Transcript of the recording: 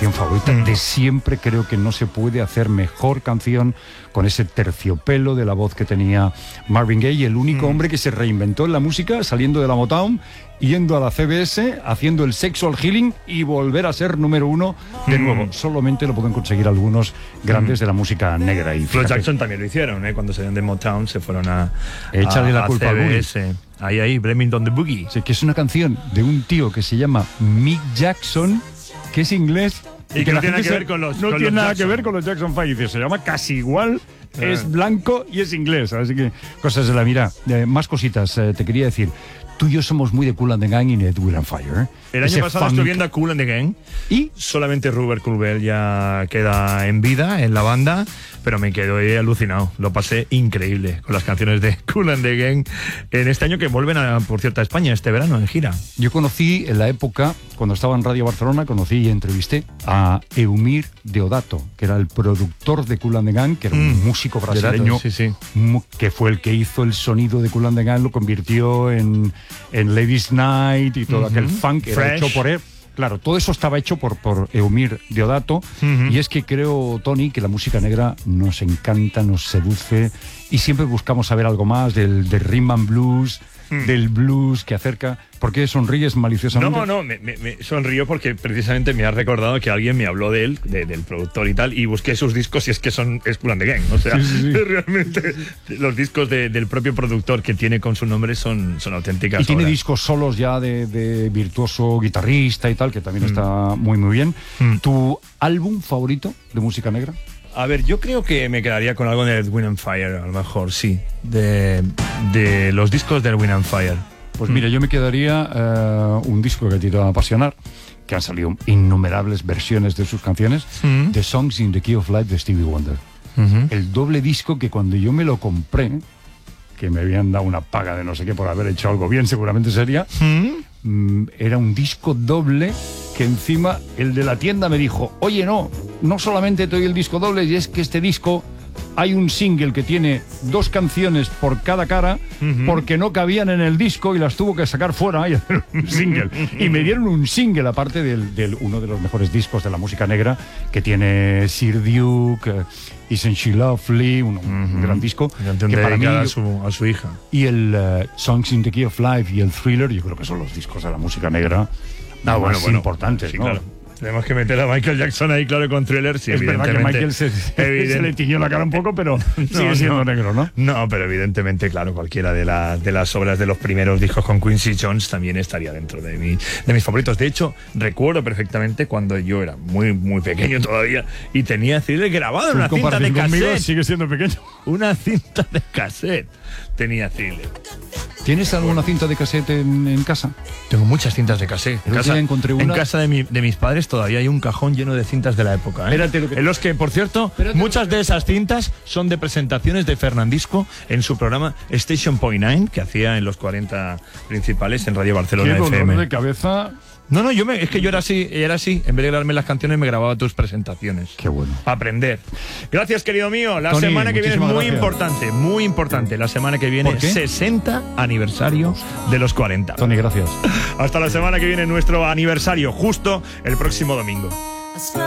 canción favorita de siempre. Creo que no se puede hacer mejor canción con ese terciopelo de la voz que tenía Marvin Gaye, el único hombre que se reinventó en la música, saliendo de la Motown, yendo a la CBS, haciendo el sexual healing y volver a ser número uno de nuevo. Solamente lo pueden conseguir algunos grandes de la música negra. Y los Jackson también lo hicieron, cuando salieron de Motown se fueron a echarle la culpa al CBS. Ahí, Blaming on the Boogie. Sí, que es una canción de un tío que se llama Mick Jackson, que es inglés. Y que no tiene nada que ver con los No tiene nada que ver con los Jackson 5. Se llama casi igual, es blanco y es inglés. Así que cosas de la mira. Más cositas, te quería decir. Tú y yo somos muy de Kool and the Gang y Ed Will and Fire. El año pasado estuve viendo a Kool and the Gang y solamente Rupert Colbert ya queda en vida en la banda, pero me quedé alucinado. Lo pasé increíble con las canciones de Kool and the Gang en este año, que vuelven, por cierto, a España este verano en gira. Yo conocí en la época, cuando estaba en Radio Barcelona, conocí y entrevisté a Eumir Deodato, que era el productor de Kool and the Gang, que era un músico brasileño, que fue el que hizo el sonido de Kool and the Gang, lo convirtió en Ladies Night y todo aquel funk era hecho por él. Claro, todo eso estaba hecho por Eumir Deodato. Y es que creo, Tony, que la música negra nos encanta, nos seduce y siempre buscamos saber algo más del rhythm and blues, del blues que acerca. ¿Por qué sonríes maliciosamente? No, me sonrío porque precisamente me has recordado que alguien me habló de él, del productor y tal, y busqué sus discos y es que es Kool and the Gang. O sea, realmente los discos del propio productor que tiene con su nombre son auténticas y tiene obras. Discos solos ya de virtuoso guitarrista y tal, que también está muy bien. ¿Tu álbum favorito de música negra? A ver, yo creo que me quedaría con algo de Wind and Fire, a lo mejor, sí. De los discos de Wind and Fire. Pues mira, yo me quedaría un disco que a ti te va a apasionar, que han salido innumerables versiones de sus canciones, The Songs in the Key of Life de Stevie Wonder. El doble disco que cuando yo me lo compré, que me habían dado una paga de no sé qué por haber hecho algo bien, seguramente sería, era un disco doble que encima el de la tienda me dijo, oye, no solamente te doy el disco doble, y es que este disco hay un single que tiene 2 canciones por cada cara porque no cabían en el disco y las tuvo que sacar fuera y hacer un single. Y me dieron un single aparte del uno de los mejores discos de la música negra que tiene Sir Duke, Isn't She Lovely, un gran disco que para mí a su hija. Y el Songs in the Key of Life y el Thriller, yo creo que son los discos de la música negra más importantes, sí, ¿no? Claro. Tenemos que meter a Michael Jackson ahí, claro, con Thriller. Sí, es verdad que Michael se le tiñó la cara un poco, pero sigue siendo negro, ¿no? No, pero evidentemente, claro, cualquiera de las obras de los primeros discos con Quincy Jones también estaría dentro de mis favoritos. De hecho, recuerdo perfectamente cuando yo era muy pequeño todavía y tenía Thriller grabado en una cinta de cassette. Sigue siendo pequeño. Una cinta de cassette tenía Thriller. ¿Tienes alguna cinta de cassette en casa? Tengo muchas cintas de cassette. En casa de mis padres todavía hay un cajón lleno de cintas de la época. En los que, por cierto, muchas de esas cintas son de presentaciones de Fernandisco en su programa Station Point 9, que hacía en los 40 principales en Radio Barcelona FM. Qué dolor de cabeza. No, es que yo era así. En vez de grabarme las canciones, me grababa tus presentaciones. Qué bueno. Aprender. Gracias, querido mío. La Tony, semana que viene es muy gracias. importante. La semana que viene, 60 aniversario de los 40. Tony, gracias. Hasta la semana que viene, nuestro aniversario, justo el próximo domingo.